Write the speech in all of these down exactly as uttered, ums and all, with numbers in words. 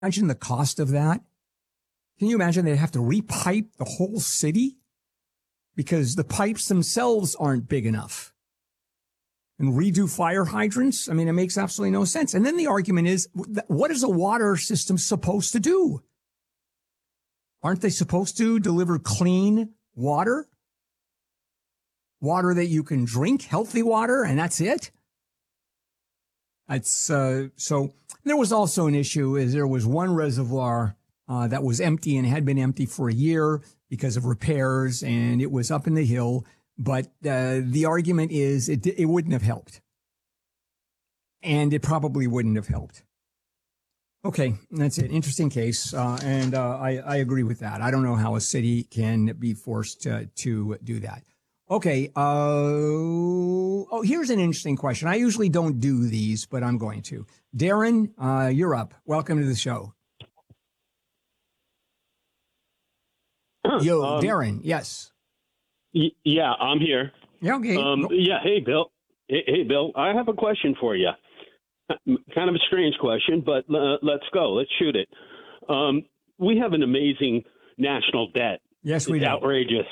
imagine the cost of that? Can you imagine they'd have to repipe the whole city because the pipes themselves aren't big enough? And redo fire hydrants? I mean, it makes absolutely no sense. And then the argument is, what is a water system supposed to do? Aren't they supposed to deliver clean water? Water that you can drink, healthy water, and that's it? It's, uh, so there was also an issue is there was one reservoir uh, that was empty and had been empty for a year because of repairs, and it was up in the hill. But uh, the argument is it it wouldn't have helped. And it probably wouldn't have helped. Okay, that's it. Interesting case. Uh, and uh, I, I agree with that. I don't know how a city can be forced to, to do that. Okay. Uh, oh, here's an interesting question. I usually don't do these, but I'm going to. Darren, uh, you're up. Welcome to the show. Yo, um, Darren, yes. Y- yeah, I'm here. Yeah, okay. Um, yeah, hey, Bill. Hey, hey, Bill, I have a question for you. Kind of a strange question, but uh, let's go. Let's shoot it. Um, we have an amazing national debt. Yes, we it's do. Outrageous.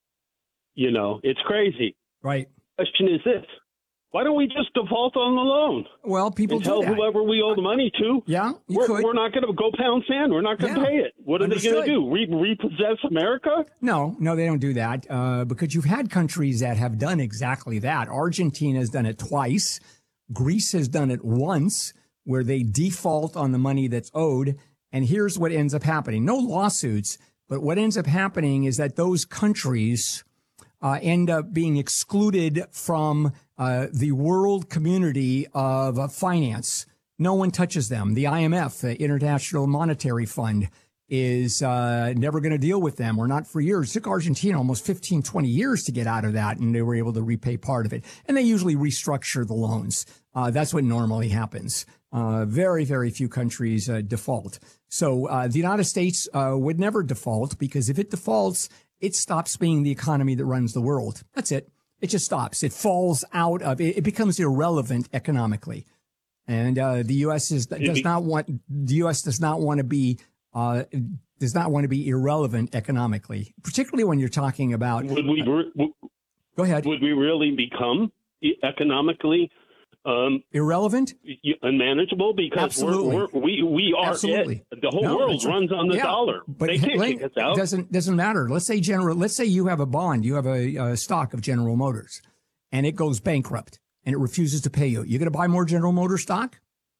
You know, it's crazy. Right. Question is this. Why don't we just default on the loan? Well, people and do tell that. whoever we owe the money to. Yeah, you we're, could. We're not going to go pound sand. We're not going to Yeah. pay it. What are Understood. they going to do? Re- repossess America? No, no, they don't do that uh, because you've had countries that have done exactly that. Argentina has done it twice. Greece has done it once, where they default on the money that's owed. And here's what ends up happening. No lawsuits, but what ends up happening is that those countries uh, end up being excluded from uh, the world community of uh, finance. No one touches them. The I M F, the International Monetary Fund, is uh, never going to deal with them, or not for years. It took Argentina almost fifteen, twenty years to get out of that, and they were able to repay part of it. And they usually restructure the loans. Uh, that's what normally happens. Uh, very, very few countries uh, default. So uh, the United States uh, would never default, because if it defaults, it stops being the economy that runs the world. That's it. It just stops. It falls out of it. It becomes irrelevant economically. And uh, the U S is, does not want the U S does not want to be uh, does not want to be irrelevant economically, particularly when you're talking about. Would we? Uh, go ahead. Would we really become economically um, irrelevant, unmanageable? Because Absolutely. we're, we're, we we are Absolutely. it. The whole no, world runs on the yeah, dollar. But they can't kick us out. It doesn't doesn't matter. Let's say General. Let's say you have a bond. You have a, a stock of General Motors, and it goes bankrupt, and it refuses to pay you. You're going to buy more General Motors stock?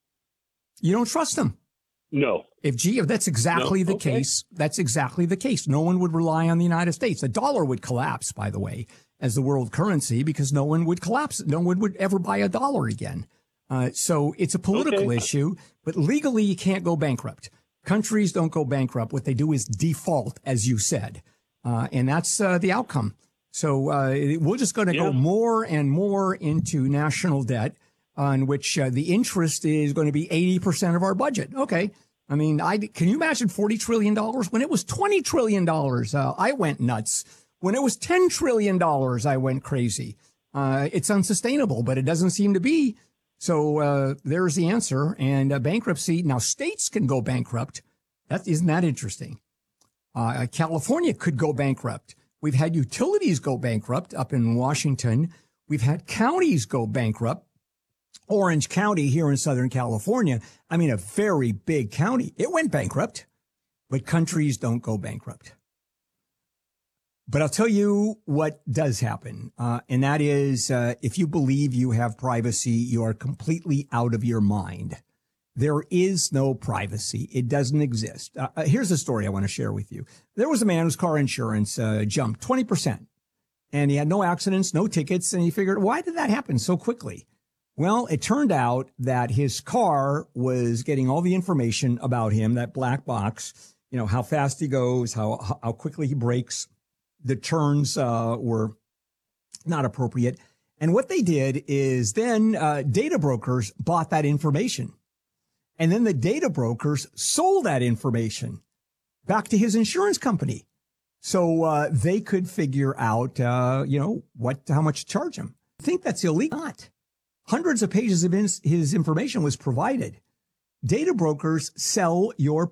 You don't trust them. No. If G, if that's exactly no? the okay. case, that's exactly the case. No one would rely on the United States. The dollar would collapse, by the way, as the world currency, because no one would collapse. No one would ever buy a dollar again. Uh, so it's a political okay. issue, but legally you can't go bankrupt. Countries don't go bankrupt. What they do is default, as you said. Uh, and that's uh, the outcome. So uh, we're just going to yeah. go more and more into national debt, on which uh, the interest is going to be eighty percent of our budget. Okay. I mean, I, can you imagine forty trillion dollars? When it was twenty trillion dollars, uh, I went nuts. When it was ten trillion dollars, I went crazy. Uh, it's unsustainable, but it doesn't seem to be. So uh, there's the answer. And uh, bankruptcy. Now, states can go bankrupt. That, isn't that interesting? Uh, California could go bankrupt. We've had utilities go bankrupt up in Washington. We've had counties go bankrupt. Orange County here in Southern California, I mean, a very big county. It went bankrupt, but countries don't go bankrupt. But I'll tell you what does happen, uh, and that is uh, if you believe you have privacy, you are completely out of your mind. There is no privacy. It doesn't exist. Uh, here's a story I want to share with you. There was a man whose car insurance uh, jumped twenty percent, and he had no accidents, no tickets, and he figured, why did that happen so quickly? Well, it turned out that his car was getting all the information about him, that black box, you know, how fast he goes, how how quickly he brakes. The turns uh, were not appropriate. And what they did is then uh, data brokers bought that information. And then the data brokers sold that information back to his insurance company. So uh, they could figure out, uh, you know, what how much to charge him. I think that's illegal. Not. Hundreds of pages of his, his information was provided. Data brokers sell your